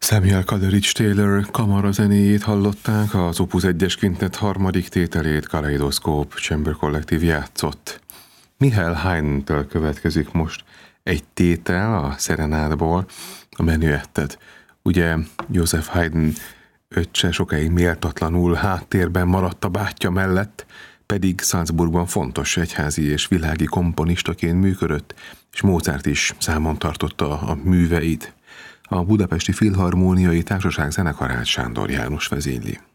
Samuel Coleridge Taylor kamarazenéjét hallották, az Opus 1-es quintet harmadik tételét Kaleidoscope Chamber Collective játszott. Michael Haydn-től következik most egy tétel a Serenádból, a Menuettet. Ugye Joseph Haydn öccse sokáig méltatlanul háttérben maradt a bátyja mellett, pedig Salzburgban fontos egyházi és világi komponistaként működött, és Mozart is számon tartotta a műveit. A Budapesti Filharmóniai Társaság zenekarát Sándor János vezényli.